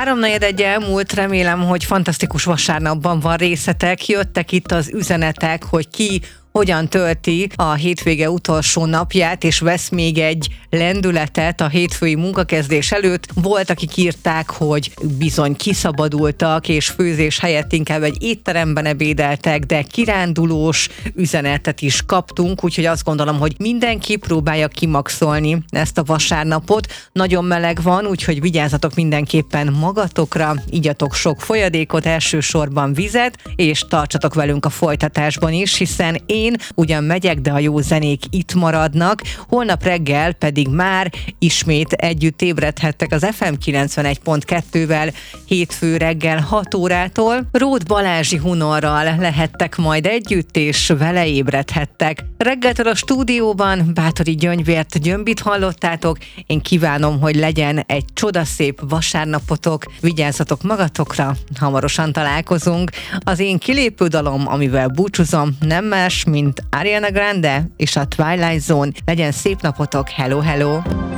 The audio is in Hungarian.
3:04 elmúlt, remélem, hogy fantasztikus vasárnapban van részetek. Jöttek itt az üzenetek, hogy ki hogyan tölti a hétvége utolsó napját, és vesz még egy lendületet a hétfői munkakezdés előtt. Volt, akik írták, hogy bizony kiszabadultak, és főzés helyett inkább egy étteremben ebédeltek, de kirándulós üzenetet is kaptunk, úgyhogy azt gondolom, hogy mindenki próbálja kimaxolni ezt a vasárnapot. Nagyon meleg van, úgyhogy vigyázzatok mindenképpen magatokra, igyatok sok folyadékot, elsősorban vizet, és tartsatok velünk a folytatásban is, hiszen én ugyan megyek, de a jó zenék itt maradnak. Holnap reggel pedig már ismét együtt ébredhettek az FM 91.2-vel hétfő reggel 6 órától. Róth Balázsi Hunorral lehettek majd együtt, és vele ébredhettek. Reggeltől a stúdióban Báthori Gyöngyvért Gyömbit hallottátok. Én kívánom, hogy legyen egy csodaszép vasárnapotok. Vigyázzatok magatokra, hamarosan találkozunk. Az én kilépő dalom, amivel búcsúzom, nem más, mint Ariana Grande és a Twilight Zone. Legyen szép napotok, hello, hello!